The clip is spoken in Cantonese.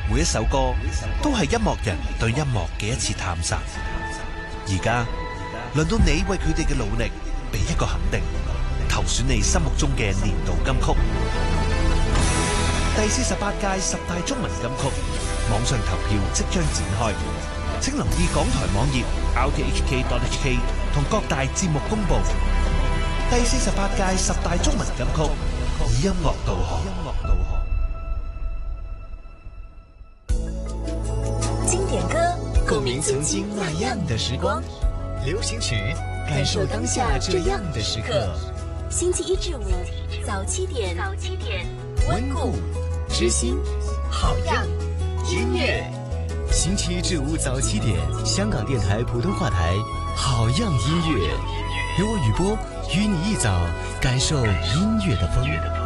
每一首歌都係音樂人對音樂嘅一次探索。而家輪到你為佢哋嘅努力俾一個肯定，投選你心目中嘅年度金曲。第48屆10大中文金曲網上投票即將展開，請留意港台網頁 rthk.hk 同各大節目公布。第48屆10大中文金曲以音樂導航。 經典歌，共鳴曾經那樣的時光；流行曲，感受當下這樣的時刻。 星期一至五早7點， 溫故知新，好樣音樂。星期一至五早7點，香港電台普通話台，好樣音樂，由我雨波與你一早感受音樂的風。